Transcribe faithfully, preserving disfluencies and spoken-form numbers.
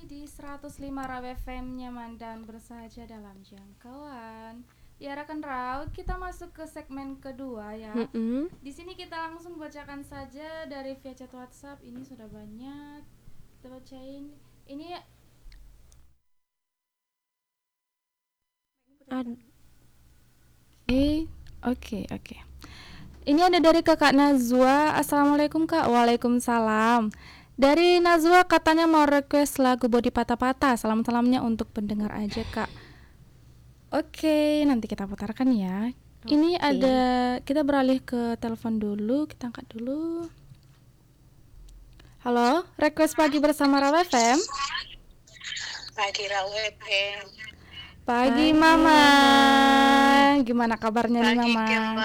di seratus lima Raw F M, nyaman dan bersahaja dalam jangkauan. Ya rekan Raw, kita masuk ke segmen kedua ya. Mm-mm. Di sini kita langsung bacakan saja dari via chat WhatsApp. Ini sudah banyak. Kita bacain. Ini Ad- Oke, oke, oke. Ini ada dari kakak Nazwa. Assalamualaikum kak. Waalaikumsalam. Dari Nazwa katanya mau request lagu Body Patah-Patah. Salam-salamnya untuk pendengar aja kak. Oke, nanti kita putarkan ya. Ini Oke. ada, kita beralih ke telepon dulu. Kita angkat dulu. Halo, request pagi bersama Raw F M. Pagi Raw F M. Pagi Pagi, Mama. Mama. Gimana kabarnya nih Pagi Mama? Kemba.